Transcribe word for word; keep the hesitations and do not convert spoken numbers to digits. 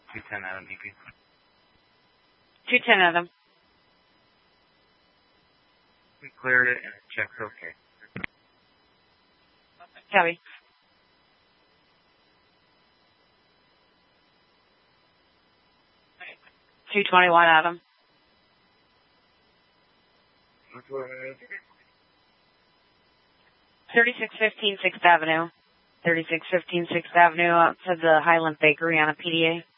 two ten Adam D P. two ten Adam. We cleared it and it checks okay. Copy. two twenty-one Adam. thirty-six fifteen sixth Avenue. thirty-six fifteen sixth Avenue outside the Highland Bakery on a P D A.